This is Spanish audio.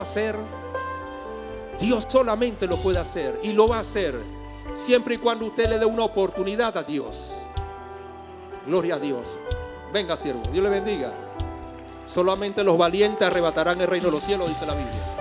hacer. Dios solamente lo puede hacer y lo va a hacer siempre y cuando usted le dé una oportunidad a Dios. Gloria a Dios. Venga, siervo, Dios le bendiga. Solamente los valientes arrebatarán el reino de los cielos, dice la Biblia.